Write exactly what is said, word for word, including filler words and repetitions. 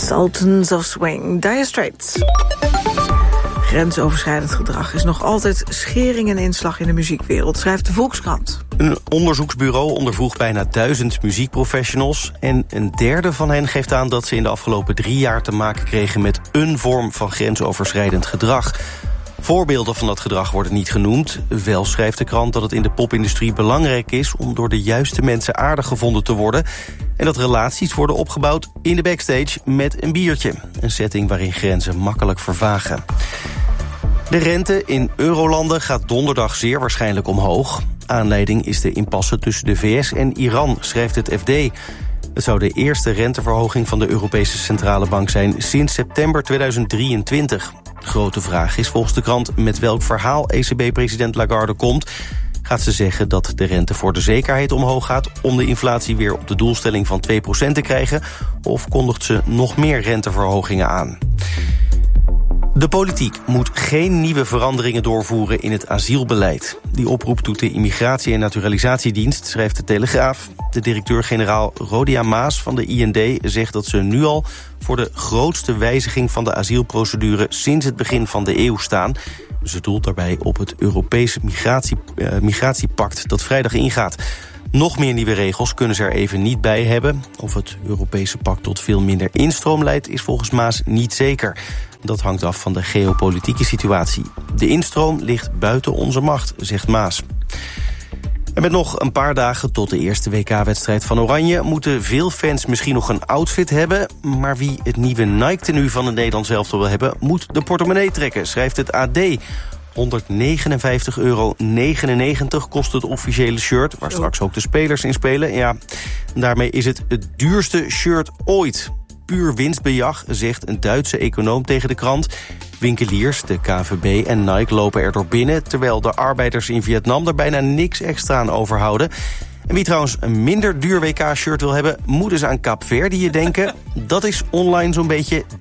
Sultans of Swing, Dire Straits. Grensoverschrijdend gedrag is nog altijd schering en inslag in de muziekwereld, schrijft de Volkskrant. Een onderzoeksbureau ondervroeg bijna duizend muziekprofessionals en een derde van hen geeft aan dat ze in de afgelopen drie jaar te maken kregen met een vorm van grensoverschrijdend gedrag. Voorbeelden van dat gedrag worden niet genoemd. Wel schrijft de krant dat het in de popindustrie belangrijk is om door de juiste mensen aardig gevonden te worden en dat relaties worden opgebouwd in de backstage met een biertje. Een setting waarin grenzen makkelijk vervagen. De rente in eurolanden gaat donderdag zeer waarschijnlijk omhoog. Aanleiding is de impasse tussen de V S en Iran, schrijft het F D. Het zou de eerste renteverhoging van de Europese Centrale Bank zijn sinds september tweeduizend drieëntwintig. Grote vraag is volgens de krant met welk verhaal E C B-president Lagarde komt. Gaat ze zeggen dat de rente voor de zekerheid omhoog gaat om de inflatie weer op de doelstelling van twee procent te krijgen? Of kondigt ze nog meer renteverhogingen aan? De politiek moet geen nieuwe veranderingen doorvoeren in het asielbeleid. Die oproep doet de Immigratie- en Naturalisatiedienst, schrijft de Telegraaf. De directeur-generaal Rodia Maas van de I N D zegt dat ze nu al voor de grootste wijziging van de asielprocedure sinds het begin van de eeuw staan. Ze doelt daarbij op het Europese migratie, uh, migratiepact dat vrijdag ingaat. Nog meer nieuwe regels kunnen ze er even niet bij hebben. Of het Europese pact tot veel minder instroom leidt is volgens Maas niet zeker. Dat hangt af van de geopolitieke situatie. De instroom ligt buiten onze macht, zegt Maas. En met nog een paar dagen tot de eerste W K-wedstrijd van Oranje moeten veel fans misschien nog een outfit hebben. Maar wie het nieuwe Nike-tenue van het Nederlands elftal wil hebben, moet de portemonnee trekken, schrijft het A D. honderdnegenenvijftig euro negenennegentig kost het officiële shirt, waar straks ook de spelers in spelen. Ja, daarmee is het het duurste shirt ooit. Puur winstbejag, zegt een Duitse econoom tegen de krant. Winkeliers, de K N V B en Nike lopen er door binnen, terwijl de arbeiders in Vietnam er bijna niks extra aan overhouden. En wie trouwens een minder duur W K-shirt wil hebben, moet eens aan Kaapverdië denken. Dat is online zo'n beetje